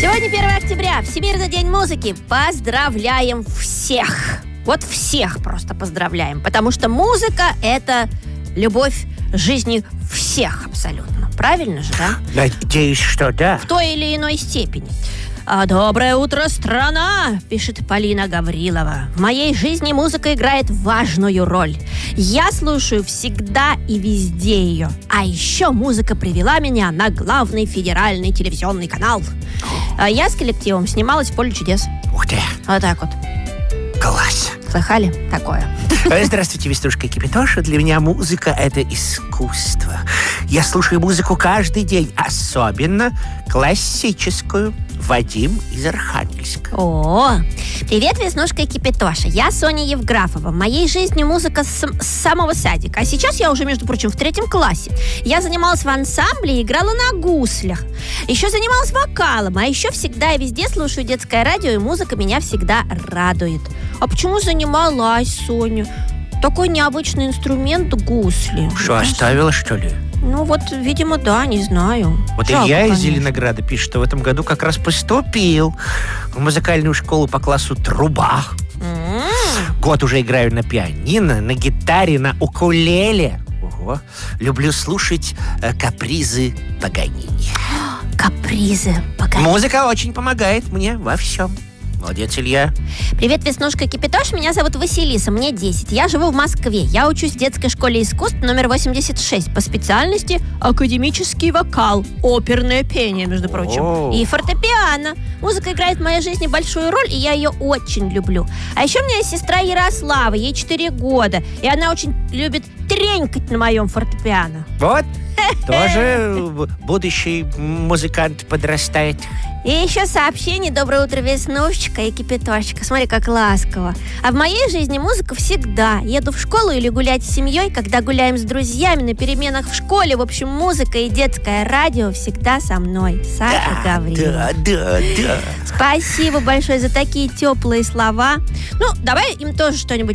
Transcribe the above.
Сегодня 1 октября, Всемирный день музыки. Поздравляем всех. Вот всех просто поздравляем. Потому что музыка – это любовь жизни всех абсолютно. Правильно же, да? Надеюсь, что да. В той или иной степени. «Доброе утро, страна!» – пишет Полина Гаврилова. «В моей жизни музыка играет важную роль. Я слушаю всегда и везде ее. А еще музыка привела меня на главный федеральный телевизионный канал. Я с коллективом снималась в «Поле чудес». Ух ты! Вот так вот. Класс! Слыхали такое? Здравствуйте, Вестушка и Кипятоша. Для меня музыка – это искусство. Я слушаю музыку каждый день, особенно классическую. Вадим из Архангельска. О, привет, Веснушка и Кипятоша. Я Соня Евграфова. В моей жизни музыка с самого садика. А сейчас я уже, между прочим, в 3 классе. Я занималась в ансамбле и играла на гуслях. Еще занималась вокалом. А еще всегда и везде слушаю детское радио, и музыка меня всегда радует. А почему занималась, Соня? Такой необычный инструмент гусли. Что, оставила, что ли? Ну вот, видимо, да, не знаю. Вот Жалко, Илья из конечно. Зеленограда пишет, что в этом году как раз поступил в музыкальную школу по классу труба. Год уже играю на пианино, на гитаре, на укулеле. Ого. Люблю слушать капризы Паганини. Капризы. Музыка очень помогает мне во всем. Молодец, Илья. Привет, Веснушка и Кипятош. Меня зовут Василиса, мне 10. Я живу в Москве. Я учусь в детской школе искусств номер 86 по специальности академический вокал, оперное пение, между прочим, и фортепиано. Музыка играет в моей жизни большую роль, и я ее очень люблю. А еще у меня есть сестра Ярослава, ей 4 года, и она очень любит тренькать на моем фортепиано. Вот, тоже будущий музыкант подрастает. И еще сообщение: доброе утро, Веснушечка и Кипятошечка. Смотри, как ласково. А в моей жизни музыка всегда. Еду в школу или гулять с семьей, когда гуляем с друзьями, на переменах в школе. В общем, музыка и детское радио всегда со мной. Саша Гаврилова. Да. Спасибо большое за такие теплые слова. Ну, давай им тоже что-нибудь